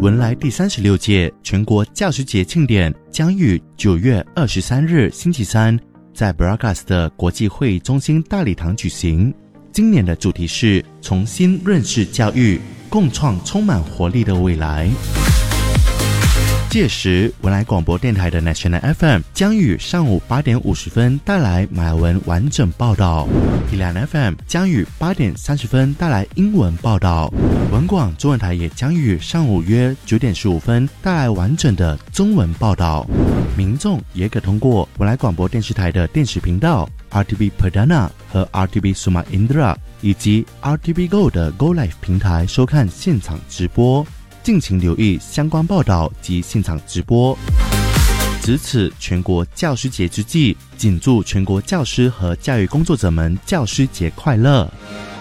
文莱第36届全国教师节庆典将于9月23日星期三在 Bragas 的国际会议中心大礼堂举行。今年的主题是重新认识教育，共创充满活力的未来。届时，文莱广播电台的 National FM 将于上午8点50分带来马来文完整报道，宜兰 FM 将于8点30分带来英文报道，文广中文台也将于上午约9点15分带来完整的中文报道。民众也可通过文莱广播电视台的电视频道 RTB Perdana 和 RTB Suma Indra 以及 RTB Go 的 Go Live 平台收看现场直播。敬请留意相关报道及现场直播。值此全国教师节之际，谨祝全国教师和教育工作者们教师节快乐。